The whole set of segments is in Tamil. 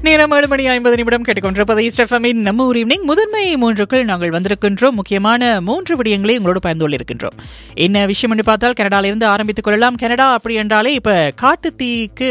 நேரம் 7:50 கேட்டுக்கொண்டிருப்பது ஈஸ்ட் எஃப்எம்மின் நம்ம ஊர் ஈவினிங் முதன்மை 3க்குள் நாங்கள் வந்திருக்கின்றோம். முக்கியமான 3 விடயங்களை உங்களோடு பகிர்ந்து கொண்டிருக்கின்றோம். என்ன விஷயம் என்று பார்த்தால் கனடாவிலிருந்து ஆரம்பித்துக் கொள்ளலாம். கனடா அப்படி என்றாலே இப்ப காட்டுத்தீக்கு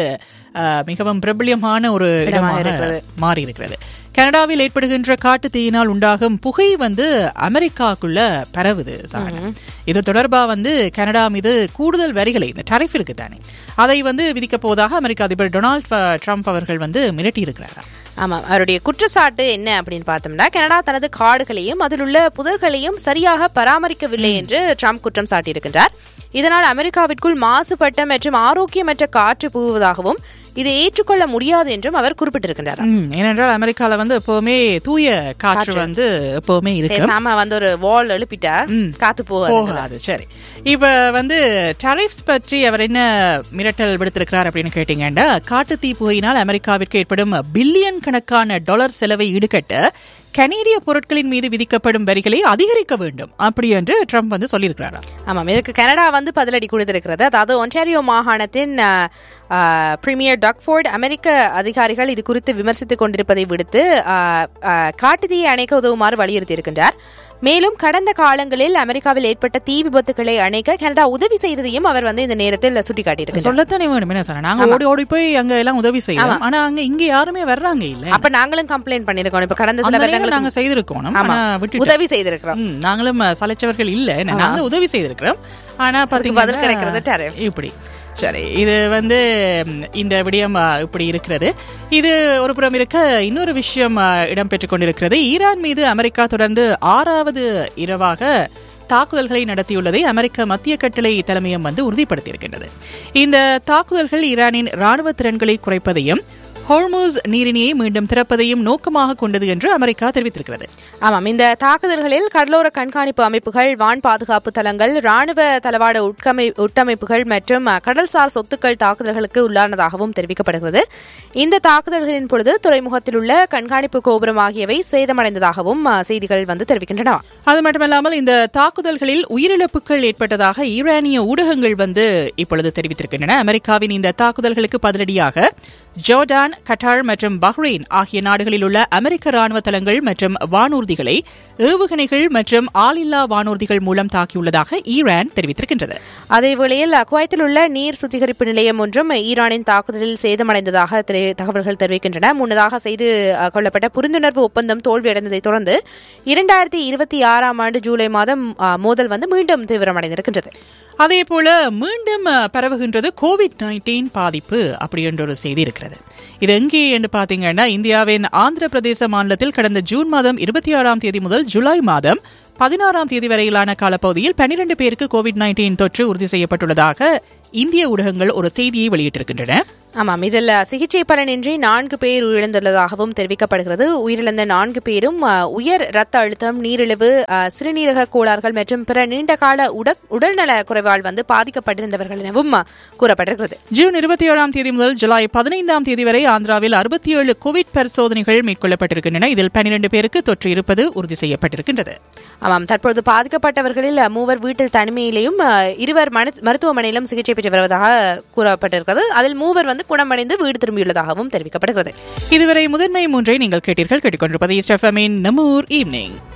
மிகவும் பிரபல்யமான ஒரு இடமாக மாறி இருக்கிறது. கனடாவில் ஏற்படுகின்ற காட்டு தீயினால் உண்டாகும் புகை அமெரிக்காக்குள்ள பரவுது. இது தொடர்பா கனடா மீது கூடுதல் வரிகளை, இந்த டரிஃப் இருக்கு தானே, அதை விதிக்க போவதாக அமெரிக்க அதிபர் டொனால்டு ட்ரம்ப் அவர்கள் மிரட்டி இருக்கிறார். ஆமா, அவருடைய குற்றச்சாட்டு என்ன அப்படின்னு பார்த்தோம்னா, கனடா தனது காடுகளையும் அதில் உள்ள புதர்களையும் சரியாக பராமரிக்கவில்லை என்று ட்ரம்ப் குற்றம் சாட்டியிருக்கின்றார். இதனால் அமெரிக்காவிற்குள் மாசுபட்ட மற்றும் ஆரோக்கியமற்ற காற்று புகுவதாகவும் இதை ஏற்றுக்கொள்ள முடியாது என்றும் அவர் குறிப்பிட்டிருக்கின்றார். ஏனென்றால் அமெரிக்கால எப்பவுமே தூய காற்று எப்பவுமே இருக்கு. ஒரு வால் எழுப்பிட்டா காத்து போகாது. சரி, இப்ப டாரிஃப்ஸ் பற்றி அவர் என்ன மிரட்டல் விடுத்திருக்கிறார் அப்படின்னு கேட்டீங்கன்னா, காட்டு தீ புகையினால் அமெரிக்காவிற்கு ஏற்படும் பில்லியன் கணக்கான டாலர் செலவை ஈடுகட்ட கனேடிய பொருட்களின் மீது விதிக்கப்படும் வரிகளை அதிகரிக்க வேண்டும் அப்படி என்று ட்ரம்ப் சொல்லியிருக்கிறார். ஆமாம், இதற்கு கனடா பதிலடி கொடுத்திருக்கிறது. அதாவது ஒன்டாரியோ மாகாணத்தின் பிரீமியர் டக்ஃபோர்ட் அமெரிக்க அதிகாரிகள் இது குறித்து விமர்சித்துக் கொண்டிருப்பதை விடுத்து காட்டுத்தீயை அணைக்க உதவுமாறு வலியுறுத்தி இருக்கின்றார். மேலும் கடந்த காலங்களில் அமெரிக்காவில் ஏற்பட்ட தீ விபத்துக்களை அணைக்க கனடா உதவி செய்ததையும் அவர் இந்த நேரத்தில் சுட்டிக்காட்டியிருக்கிறார். சொல்லத்தானே வேணும், என்ன சார், நாங்க ஓடி ஓடி போய் அங்க எல்லாம் உதவி செய்யலாம், ஆனா அங்க இங்க யாருமே வர்றாங்க இல்ல. அப்ப நாங்களும் கம்ப்ளைண்ட் பண்ணிருக்கோம். இப்ப கடந்த சில வருடங்கள் நாங்க செய்திருக்கோம், உதவி செய்திருக்கிறோம். நாங்களும் சலைச்சவர்கள் இல்ல, நாங்க உதவி செய்திருக்கிறோம். ஆனா பதில் கிடைக்கிறது டாரிஃப் இப்படி. சரி, இது இந்த விடயம் இப்படி இருக்கிறது. இது ஒரு புறம் இருக்க, இன்னொரு விஷயம் இடம்பெற்றுக் கொண்டிருக்கிறது. ஈரான் மீது அமெரிக்கா தொடர்ந்து 6வது இரவாக தாக்குதல்களை நடத்தியுள்ளதை அமெரிக்க மத்திய கட்டளை தலைமையம் உறுதிப்படுத்தியிருக்கின்றது. இந்த தாக்குதல்கள் ஈரானின் ராணுவ திறன்களை குறைப்பதையும் ஹோர்முஸ் நீரிணையை மீண்டும் திறப்பதையும் நோக்கமாக கொண்டது என்று அமெரிக்கா தெரிவித்திருக்கிறது. ஆமாம், இந்த தாக்குதல்களில் கடலோர கண்காணிப்பு அமைப்புகள், வான் பாதுகாப்பு தளங்கள், ராணுவ தளவாட உட்கமைப்புகள் மற்றும் கடல்சார் சொத்துக்கள் தாக்குதல்களுக்கு உள்ளானதாகவும் தெரிவிக்கப்படுகிறது. இந்த தாக்குதல்களின் பொழுது துறைமுகத்தில் உள்ள கண்காணிப்பு கோபுரம் ஆகியவை சேதமடைந்ததாகவும் செய்திகள் தெரிவிக்கின்றன. அது மட்டுமல்லாமல் இந்த தாக்குதல்களில் உயிரிழப்புகள் ஏற்பட்டதாக ஈரானிய ஊடகங்கள் இப்பொழுது தெரிவித்திருக்கின்றன. அமெரிக்காவின் இந்த தாக்குதல்களுக்கு பதிலடியாக ஜோர்டான், கட்டார் மற்றும் பஹ்ரைன் ஆகிய நாடுகளில் உள்ள அமெரிக்க ராணுவ தளங்கள் மற்றும் வானூர்திகளை ஏவுகணைகள் மற்றும் ஆளில்லா வானூர்திகள் மூலம் தாக்கியுள்ளதாக ஈரான் தெரிவித்திருக்கின்றது. அதேவேளையில் குவைத்தில் உள்ள நீர் சுத்திகரிப்பு நிலையம் ஒன்றும் ஈரானின் தாக்குதலில் சேதமடைந்ததாக தகவல்கள் தெரிவிக்கின்றன. முன்னதாக செய்து கொள்ளப்பட்ட புரிந்துணர்வு ஒப்பந்தம் தோல்வியடைந்ததை தொடர்ந்து 2026 ஆண்டு ஜூலை மாதம் மோதல் மீண்டும் தீவிரமடைந்திருக்கின்றது. அதேபோல மீண்டும் பரவுகின்றது COVID-19 பாதிப்பு அப்படி என்ற ஒரு செய்தி இருக்கிறது. இது எங்கே என்று பார்த்தீங்கன்னா, இந்தியாவின் ஆந்திர பிரதேச மாநிலத்தில் கடந்த ஜூன் மாதம் 26ஆம் தேதி முதல் ஜூலை மாதம் 16ஆம் தேதி வரையிலான காலப்பகுதியில் 12 பேருக்கு COVID-19 தொற்று உறுதி செய்யப்பட்டுள்ளதாக இந்திய ஊடகங்கள் ஒரு செய்தியை வெளியிட்டிருக்கின்றன. ஆமாம், இதில் சிகிச்சை பலனின்றி 4 பேர் உயிரிழந்துள்ளதாகவும் தெரிவிக்கப்படுகிறது. உயிரிழந்த 4 பேரும் உயர் ரத்த அழுத்தம், நீரிழிவு, சிறுநீரக கோளாறுகள் மற்றும் பிற நீண்டகால உடல்நல குறைவால் பாதிக்கப்பட்டிருந்தவர்கள் எனவும் கூறப்பட்டிருக்கிறது. ஜூன் 27ஆம் தேதி முதல் ஜூலை 15ஆம் தேதி வரை ஆந்திராவில் 67 கோவிட் பரிசோதனைகள் மேற்கொள்ளப்பட்டிருக்கின்றன. இதில் 12 பேருக்கு தொற்று இருப்பது உறுதி செய்யப்பட்டிருக்கின்றது. ஆமாம், தற்போது பாதிக்கப்பட்டவர்களில் 3 வீட்டில் தனிமையிலும் 2 மருத்துவமனையிலும் சிகிச்சை பெற்று வருவதாக கூறப்பட்டிருக்கிறது. அதில் 3 குணமடைந்து வீடு திரும்பியுள்ளதாகவும் தெரிவிக்கப்படுகிறது. இதுவரை முதன்மை 3 நீங்கள் கேட்டீர்கள். கேட்டுக்கொண்டிருப்பது ஈஸ்ட் எஃப்எம்மின் நம்ம ஊர் ஈவினிங்.